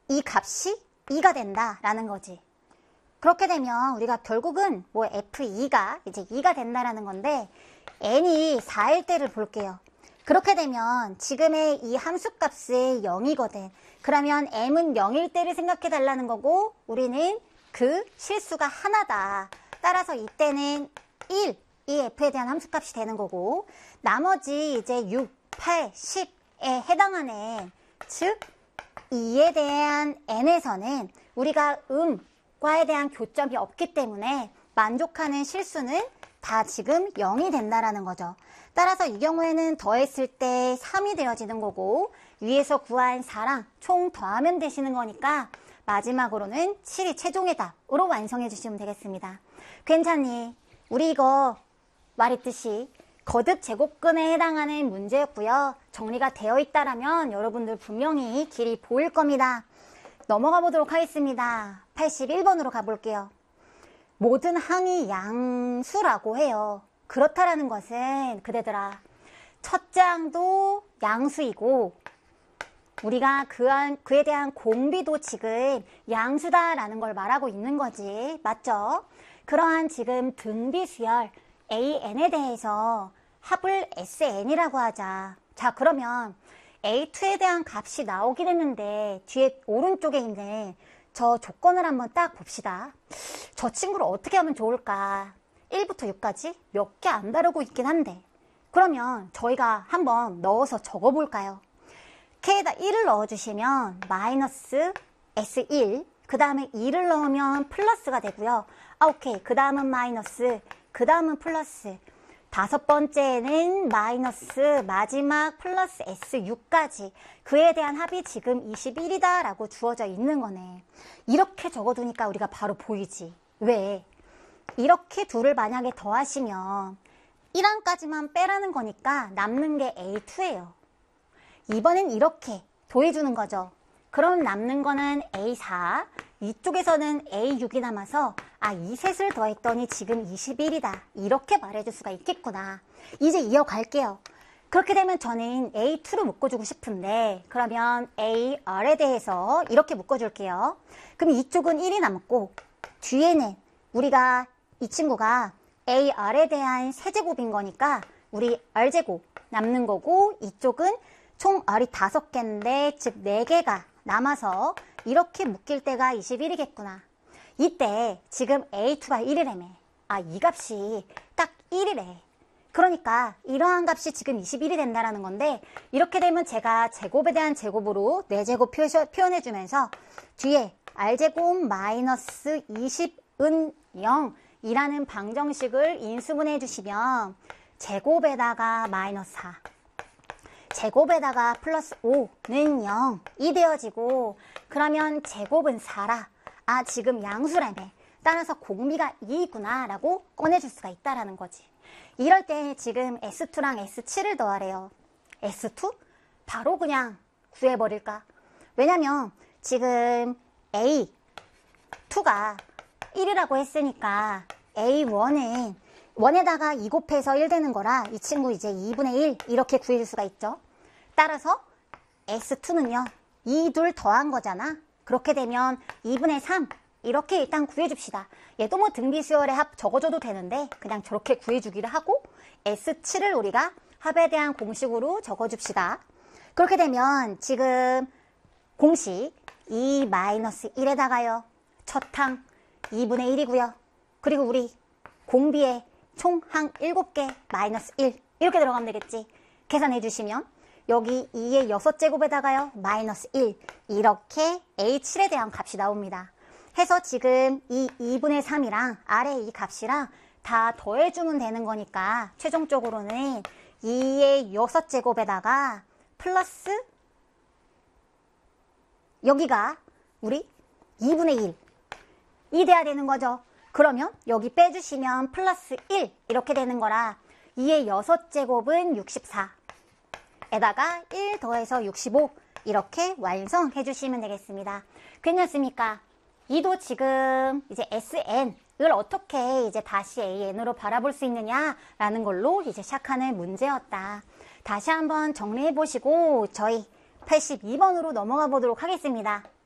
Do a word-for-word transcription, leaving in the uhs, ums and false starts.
이 값이 이가 된다라는 거지. 그렇게 되면 우리가 결국은 뭐 에프 이가 이제 이가 된다라는 건데 n이 사일 때를 볼게요. 그렇게 되면 지금의 이 함수값이 영이거든. 그러면 m은 영일 때를 생각해 달라는 거고 우리는 그 실수가 하나다. 따라서 이때는 일, 이 f에 대한 함수값이 되는 거고 나머지 이제 육, 팔, 십에 해당하는 즉 이에 대한 n에서는 우리가 음과에 대한 교점이 없기 때문에 만족하는 실수는 다 지금 영이 된다라는 거죠. 따라서 이 경우에는 더했을 때 삼이 되어지는 거고 위에서 구한 사랑 총 더하면 되시는 거니까 마지막으로는 칠이 최종의 답으로 완성해 주시면 되겠습니다. 괜찮니? 우리 이거 말했듯이 거듭 제곱근에 해당하는 문제였고요. 정리가 되어 있다라면 여러분들 분명히 길이 보일 겁니다. 넘어가 보도록 하겠습니다. 팔십일 번으로 가볼게요. 모든 항이 양수라고 해요. 그렇다라는 것은 그대들아 첫째 항도 양수이고 우리가 그한, 그에 대한 공비도 지금 양수다라는 걸 말하고 있는 거지. 맞죠? 그러한 지금 등비수열 에이엔에 대해서 합을 에스엔이라고 하자. 자, 그러면 에이 투에 대한 값이 나오긴 했는데 뒤에 오른쪽에 있는 저 조건을 한번 딱 봅시다. 저 친구를 어떻게 하면 좋을까? 일부터 육까지 몇 개 안 다루고 있긴 한데 그러면 저희가 한번 넣어서 적어볼까요? K에다 일을 넣어주시면 마이너스 에스 일 그 다음에 이를 넣으면 플러스가 되고요. 아 오케이 그 다음은 마이너스 그 다음은 플러스 다섯 번째는 마이너스 마지막 플러스 에스 육까지 그에 대한 합이 지금 이십일이다 라고 주어져 있는 거네. 이렇게 적어두니까 우리가 바로 보이지. 왜? 이렇게 둘을 만약에 더하시면 일 항까지만 빼라는 거니까 남는 게 에이 투예요. 이번엔 이렇게 더해주는 거죠. 그럼 남는 거는 에이 사, 이쪽에서는 에이 육이 남아서 아, 이 셋을 더했더니 지금 이십일이다. 이렇게 말해줄 수가 있겠구나. 이제 이어갈게요. 그렇게 되면 저는 에이 투로 묶어주고 싶은데 그러면 에이알에 대해서 이렇게 묶어줄게요. 그럼 이쪽은 일이 남았고 뒤에는 우리가 이 친구가 에이알에 대한 세제곱인 거니까 우리 R제곱 남는 거고 이쪽은 총 R이 다섯 개인데 즉 네 개가 남아서 이렇게 묶일 때가 이십일이겠구나. 이때 지금 에이 투가 일이라며. 아, 이 값이 딱 일이래. 그러니까 이러한 값이 지금 이십일이 된다라는 건데 이렇게 되면 제가 제곱에 대한 제곱으로 네 제곱 표현해주면서 뒤에 R제곱 마이너스 이십은 영 이라는 방정식을 인수분해 주시면 제곱에다가 마이너스 사 제곱에다가 플러스 오는 영이 되어지고 그러면 제곱은 사라. 아 지금 양수라며. 따라서 공비가 이이구나 라고 꺼내줄 수가 있다라는 거지. 이럴 때 지금 에스 투랑 에스 칠을 더하래요. 에스 투? 바로 그냥 구해버릴까? 왜냐면 지금 에이 투가 일이라고 했으니까 에이 원은 원에다가 이 곱해서 일 되는 거라 이 친구 이제 이분의 일 이렇게 구해줄 수가 있죠. 따라서 에스 투는요. 이 둘 더한 거잖아. 그렇게 되면 이분의 삼 이렇게 일단 구해줍시다. 얘도 뭐 등비수열의 합 적어줘도 되는데 그냥 저렇게 구해주기를 하고 에스 칠을 우리가 합에 대한 공식으로 적어줍시다. 그렇게 되면 지금 공식 이 마이너스 일에다가요. 첫 항 이분의 일이고요. 그리고 우리 공비에 총 항 일곱 개 마이너스 일 이렇게 들어가면 되겠지. 계산해 주시면 여기 이의 여섯 제곱에다가요. 마이너스 일 이렇게 에이 칠에 대한 값이 나옵니다. 해서 지금 이 이분의 삼이랑 아래 이 값이랑 다 더해주면 되는 거니까 최종적으로는 이의 여섯 제곱에다가 플러스 여기가 우리 이분의 일이 돼야 되는 거죠. 그러면 여기 빼주시면 플러스 일 이렇게 되는 거라 이의 여섯 제곱은 육십사 에다가 일 더해서 육십오 이렇게 완성해 주시면 되겠습니다. 괜찮습니까? 이도 지금 이제 에스엔을 어떻게 이제 다시 에이엔으로 바라볼 수 있느냐라는 걸로 이제 시작하는 문제였다. 다시 한번 정리해 보시고 저희 팔십이 번으로 넘어가 보도록 하겠습니다.